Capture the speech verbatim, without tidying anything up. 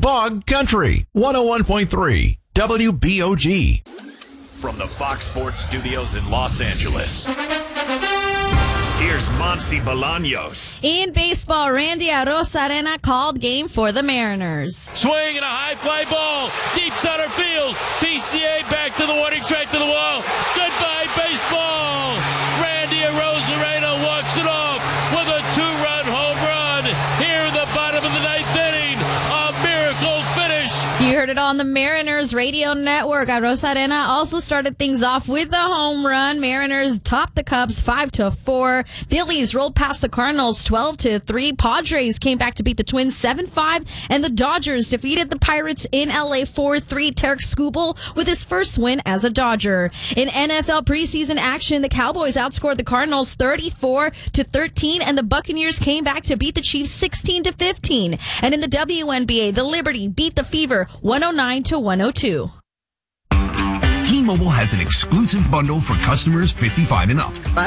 Fog Country, one oh one point three W B O G. From the Fox Sports Studios in Los Angeles, here's Monsi Bolaños. In baseball, Randy Arozarena called game for the Mariners. Swing and a high fly ball, deep center field. P C A back to the warning track to the wall. Goodbye, baseball. Randy Arozarena walks it off with a two-run home run here in the bottom of the ninth inning. A miracle finish. You heard it on the Mariners radio network. Arozarena also started things off with the home run. Mariners topped the Cubs five to four. Phillies rolled past the Cardinals twelve to three. Padres came back to beat the Twins seven five. And the Dodgers defeated the Pirates in L A four three. Tarek Skubal with his first win as a Dodger. In N F L preseason action, the Cowboys outscored the Cardinals thirty-four to thirteen. And the Buccaneers came back to beat the Chiefs sixteen to fifteen. And in the W N B A, the Liberty beat the Fever one oh nine to one oh two. T-Mobile has an exclusive bundle for customers fifty-five and up.